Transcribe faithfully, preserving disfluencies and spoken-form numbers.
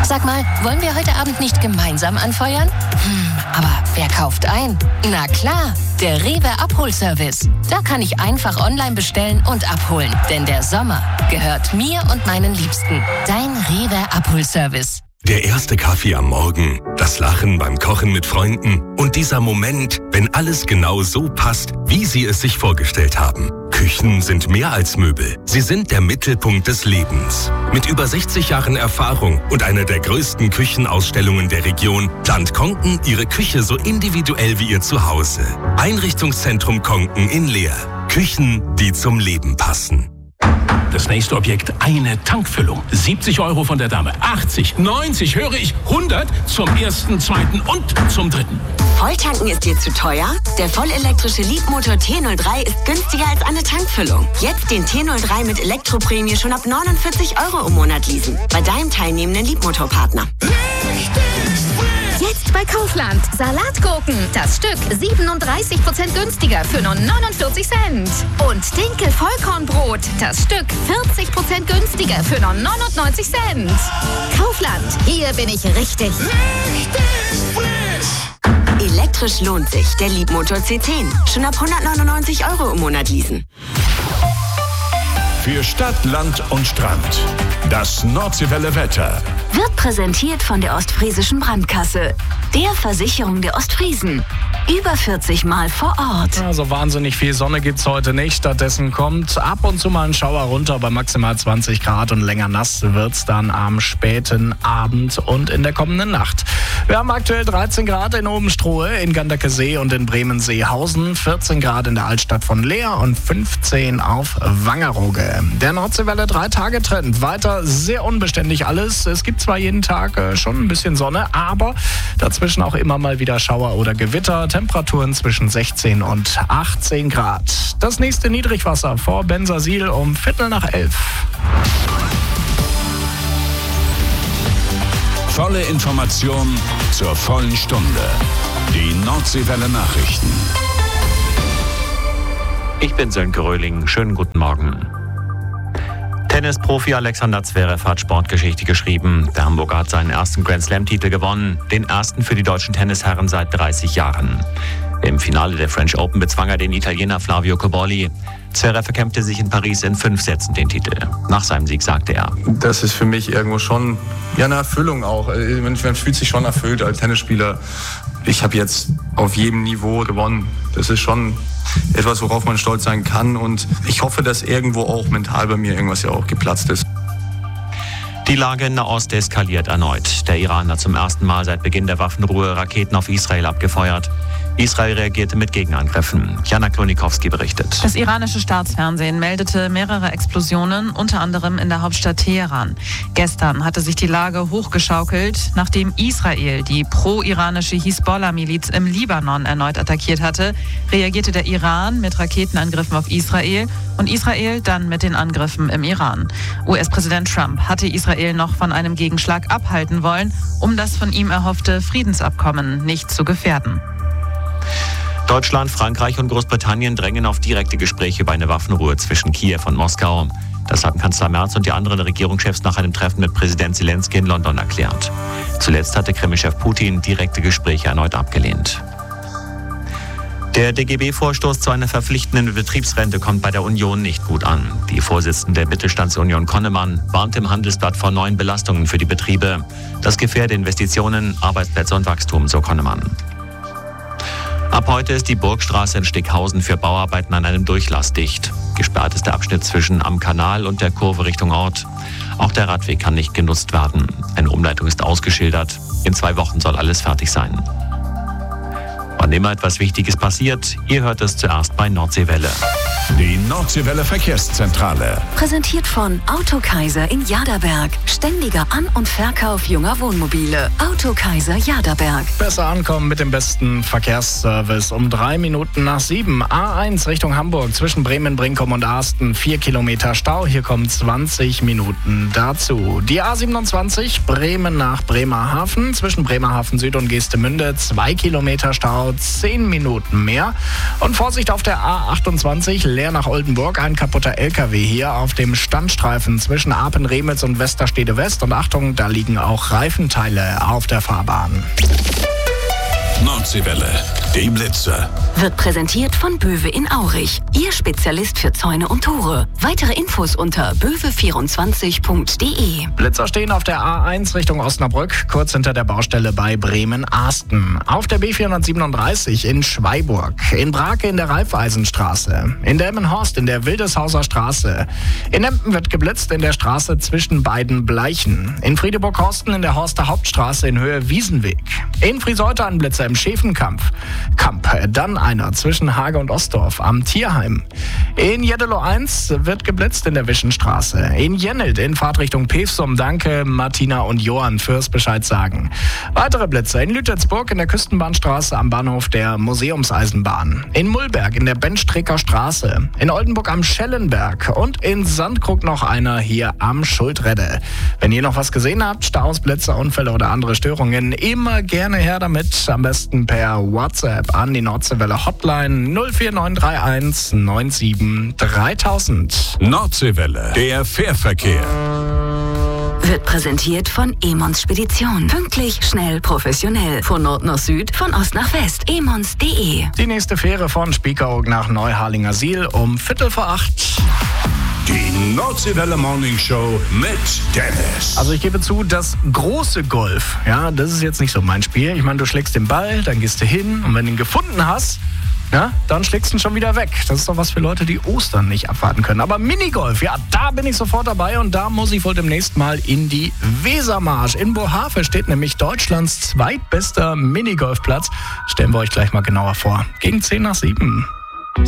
Sag mal, wollen wir heute Abend nicht gemeinsam anfeuern? Hm, aber wer kauft ein? Na klar, der Rewe Abholservice. Da kann ich einfach online bestellen und abholen. Denn der Sommer gehört mir und meinen Liebsten. Dein Rewe Abholservice. Der erste Kaffee am Morgen, das Lachen beim Kochen mit Freunden und dieser Moment, wenn alles genau so passt, wie Sie es sich vorgestellt haben. Küchen sind mehr als Möbel. Sie sind der Mittelpunkt des Lebens. Mit über sechzig Jahren Erfahrung und einer der größten Küchenausstellungen der Region plant Konken Ihre Küche so individuell wie Ihr Zuhause. Einrichtungszentrum Konken in Leer. Küchen, die zum Leben passen. Das nächste Objekt, eine Tankfüllung. siebzig Euro von der Dame. achtzig, neunzig, höre ich, hundert zum ersten, zweiten und zum dritten. Volltanken ist dir zu teuer? Der vollelektrische Leapmotor T null drei ist günstiger als eine Tankfüllung. Jetzt den T null drei mit Elektroprämie schon ab neunundvierzig Euro im Monat leasen. Bei deinem teilnehmenden Leapmotor-Partner. Jetzt bei Kaufland. Salatgurken. Das Stück siebenunddreißig Prozent günstiger für nur neunundvierzig Cent. Und Dinkel Vollkornbrot. Das Stück vierzig Prozent günstiger für nur neunundneunzig Cent. Kaufland. Hier bin ich richtig. Richtig frisch. Elektrisch lohnt sich. Der Leapmotor C zehn. Schon ab hundertneunundneunzig Euro im Monat leasen. Für Stadt, Land und Strand. Das Nordseewelle Wetter. Wird präsentiert von der Ostfriesischen Brandkasse, der Versicherung der Ostfriesen. Über vierzig Mal vor Ort. Also wahnsinnig viel Sonne gibt's heute nicht. Stattdessen kommt ab und zu mal ein Schauer runter bei maximal zwanzig Grad und länger nass wird's dann am späten Abend und in der kommenden Nacht. Wir haben aktuell dreizehn Grad in Obenstrohe, in Ganderkesee und in Bremen-Seehausen, vierzehn Grad in der Altstadt von Leer und fünfzehn auf Wangerooge. Der Nordseewelle drei Tage Trend. Weiter sehr unbeständig alles. Es gibt zwar jeden Tag äh, schon ein bisschen Sonne, aber dazwischen auch immer mal wieder Schauer oder Gewitter. Temperaturen zwischen sechzehn und achtzehn Grad. Das nächste Niedrigwasser vor Bensersiel um Viertel nach elf. Volle Information zur vollen Stunde. Die Nordseewelle Nachrichten. Ich bin Sönke Röhling. Schönen guten Morgen. Tennisprofi Alexander Zverev hat Sportgeschichte geschrieben. Der Hamburger hat seinen ersten Grand-Slam-Titel gewonnen, den ersten für die deutschen Tennisherren seit dreißig Jahren. Im Finale der French Open bezwang er den Italiener Flavio Cobolli. Zverev verkämpfte sich in Paris in fünf Sätzen den Titel. Nach seinem Sieg sagte er: Das ist für mich irgendwo schon ja, eine Erfüllung auch. Man fühlt sich schon erfüllt als Tennisspieler. Ich habe jetzt auf jedem Niveau gewonnen. Das ist schon etwas, worauf man stolz sein kann. Und ich hoffe, dass irgendwo auch mental bei mir irgendwas ja auch geplatzt ist. Die Lage in Nahost eskaliert erneut. Der Iran hat zum ersten Mal seit Beginn der Waffenruhe Raketen auf Israel abgefeuert. Israel reagierte mit Gegenangriffen. Jana Klonikowski berichtet. Das iranische Staatsfernsehen meldete mehrere Explosionen, unter anderem in der Hauptstadt Teheran. Gestern hatte sich die Lage hochgeschaukelt, nachdem Israel die pro-iranische Hisbollah-Miliz im Libanon erneut attackiert hatte, reagierte der Iran mit Raketenangriffen auf Israel und Israel dann mit den Angriffen im Iran. U S-Präsident Trump hatte Israel noch von einem Gegenschlag abhalten wollen, um das von ihm erhoffte Friedensabkommen nicht zu gefährden. Deutschland, Frankreich und Großbritannien drängen auf direkte Gespräche über eine Waffenruhe zwischen Kiew und Moskau. Das haben Kanzler Merz und die anderen Regierungschefs nach einem Treffen mit Präsident Zelensky in London erklärt. Zuletzt hatte Kremlchef Putin direkte Gespräche erneut abgelehnt. Der D G B-Vorstoß zu einer verpflichtenden Betriebsrente kommt bei der Union nicht gut an. Die Vorsitzende der Mittelstandsunion Konnemann warnt im Handelsblatt vor neuen Belastungen für die Betriebe. Das gefährde Investitionen, Arbeitsplätze und Wachstum, so Konnemann. Ab heute ist die Burgstraße in Stickhausen für Bauarbeiten an einem Durchlass dicht. Gesperrt ist der Abschnitt zwischen Am Kanal und der Kurve Richtung Ort. Auch der Radweg kann nicht genutzt werden. Eine Umleitung ist ausgeschildert. In zwei Wochen soll alles fertig sein. Wann immer etwas Wichtiges passiert, ihr hört es zuerst bei Nordseewelle. Die Nordseewelle Verkehrszentrale. Präsentiert von Autokaiser in Jaderberg. Ständiger An- und Verkauf junger Wohnmobile. Autokaiser Jaderberg. Besser ankommen mit dem besten Verkehrsservice. Um drei Minuten nach sieben. A eins Richtung Hamburg zwischen Bremen, Brinkum und Arsten. Vier Kilometer Stau. Hier kommen zwanzig Minuten dazu. Die A siebenundzwanzig Bremen nach Bremerhaven. Zwischen Bremerhaven Süd und Geestemünde. Zwei Kilometer Stau. zehn Minuten mehr. Und Vorsicht auf der A achtundzwanzig, leer nach Oldenburg. Ein kaputter L K W hier auf dem Standstreifen zwischen Apen-Remitz und Westerstede West. Und Achtung, da liegen auch Reifenteile auf der Fahrbahn. Nordseewelle, die Blitzer. Wird präsentiert von Böwe in Aurich. Ihr Spezialist für Zäune und Tore. Weitere Infos unter böwe vierundzwanzig punkt de. Blitzer stehen auf der A eins Richtung Osnabrück, kurz hinter der Baustelle bei Bremen-Arsten. Auf der B vierhundertsiebenunddreißig in Schweiburg. In Brake in der Raiffeisenstraße. In Delmenhorst in der Wildeshauser Straße. In Emden wird geblitzt in der Straße zwischen beiden Bleichen. In Friedeburg-Horsten in der Horster Hauptstraße in Höhe Wiesenweg. In Friseute ein Blitzer im Schäfenkamp. Kamp. Dann einer zwischen Hage und Ostdorf am Tierheim. In Jeddelo eins wird geblitzt in der Wischenstraße. In Jennelt in Fahrtrichtung Pevsum. Danke Martina und Johann fürs Bescheid sagen. Weitere Blitze in Lütetsburg in der Küstenbahnstraße am Bahnhof der Museumseisenbahn. In Mullberg in der Benstrecker Straße. In Oldenburg am Schellenberg. Und in Sandkrug noch einer hier am Schuldredde. Wenn ihr noch was gesehen habt, Staus, Blitze, Unfälle oder andere Störungen, immer gerne her damit. Am besten per WhatsApp an die Nordseewelle Hotline null vier neun drei eins neun sieben dreitausend. Nordseewelle, der Fährverkehr. Wird präsentiert von Emons Spedition. Pünktlich, schnell, professionell. Von Nord nach Süd, von Ost nach West. emons punkt de. Die nächste Fähre von Spiekeroog nach Neuharlingersiel um Viertel vor acht. Die Nordseewelle Morning Show mit Dennis. Also ich gebe zu, das große Golf, ja, das ist jetzt nicht so mein Spiel. Ich meine, du schlägst den Ball, dann gehst du hin und wenn du ihn gefunden hast, ja, dann schlägst du ihn schon wieder weg. Das ist doch was für Leute, die Ostern nicht abwarten können. Aber Minigolf, ja, da bin ich sofort dabei und da muss ich wohl demnächst mal in die Wesermarsch. In Bohave steht nämlich Deutschlands zweitbester Minigolfplatz. Stellen wir euch gleich mal genauer vor. Gegen zehn nach sieben.